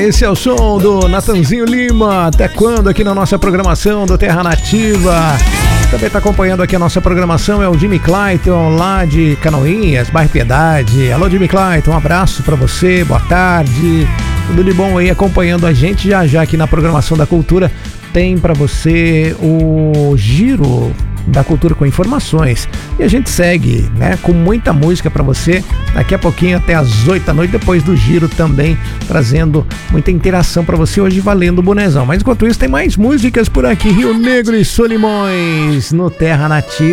Esse é o som do Natanzinho Lima. Até quando aqui na nossa programação do Terra Nativa. Também está acompanhando aqui a nossa programação é o Jimmy Clayton, lá de Canoinhas, bairro Piedade. Alô, Jimmy Clayton, um abraço para você, boa tarde. Tudo de bom aí acompanhando a gente. Já aqui na programação da Cultura tem para você o Giro da Cultura com informações. E a gente segue, né, com muita música para você. Daqui a pouquinho até às 8 da noite, depois do Giro também, trazendo muita interação para você hoje, valendo o bonezão. Mas enquanto isso, tem mais músicas por aqui. Rio Negro e Solimões no Terra Nativa.